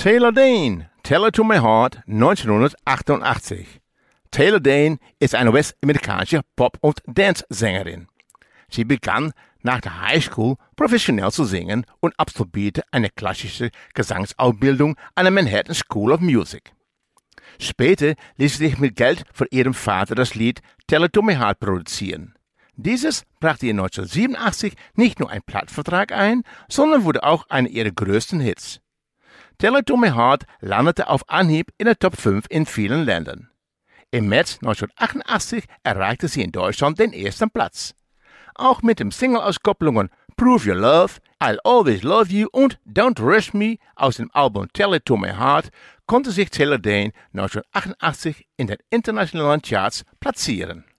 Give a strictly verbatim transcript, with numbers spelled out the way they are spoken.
Taylor Dayne, Tell It to My Heart, neunzehnhundertachtundachtzig. Taylor Dayne ist eine westamerikanische Pop- und Dance-Sängerin. Sie begann nach der Highschool professionell zu singen und absolvierte eine klassische Gesangsausbildung an der Manhattan School of Music. Später ließ sie sich mit Geld von ihrem Vater das Lied Tell It to My Heart produzieren. Dieses brachte ihr neunzehnhundertsiebenundachtzig nicht nur einen Plattenvertrag ein, sondern wurde auch einer ihrer größten Hits. Tell It to My Heart landete auf Anhieb in der Top fünf in vielen Ländern. Im März neunzehnhundertachtundachtzig erreichte sie in Deutschland den ersten Platz. Auch mit den Single-Auskopplungen Prove Your Love, I'll Always Love You und Don't Rush Me aus dem Album Tell It to My Heart konnte sich Taylor Dayne neunzehnhundertachtundachtzig in den internationalen Charts platzieren.